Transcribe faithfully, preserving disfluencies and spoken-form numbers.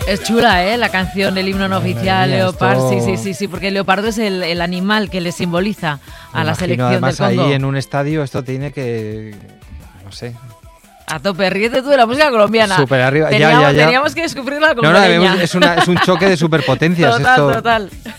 Es chula, ¿eh? La canción, el himno no oficial, mía, Leopard, esto... sí, sí, sí, sí, porque el leopardo es el, el animal que le simboliza a Me la imagino, selección además, del Congo. ahí en un estadio esto tiene que, no sé... A tope, ríete tú de la música colombiana. Súper arriba, teníamos, ya, ya, ya. Teníamos que descubrirla como No, no, es, una, es un choque de superpotencias. Total, esto... total.